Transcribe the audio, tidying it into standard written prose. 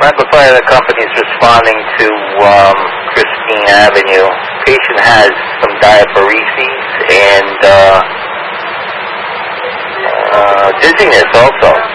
Medical Fire Company is responding to Christine Avenue. Patient has some diaparesis and dizziness also.